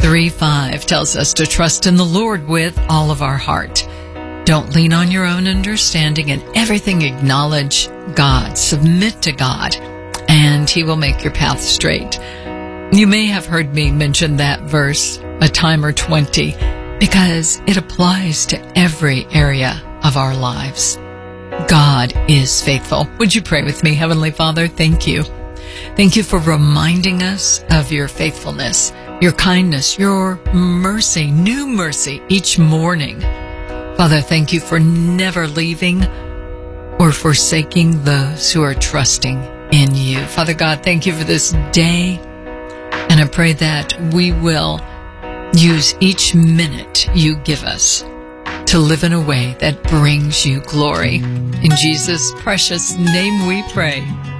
3:5 tells us to trust in the Lord with all of our heart. Don't lean on your own understanding. In everything acknowledge God. Submit to God, and He will make your path straight. You may have heard me mention that verse a time or 20 because it applies to every area of our lives. God is faithful. Would you pray with me? Heavenly Father, thank you. Thank you for reminding us of your faithfulness, your kindness, your mercy, new mercy each morning. Father, thank you for never leaving or forsaking those who are trusting in you. Father God, thank you for this day, and I pray that we will use each minute you give us to live in a way that brings you glory. In Jesus' precious name we pray.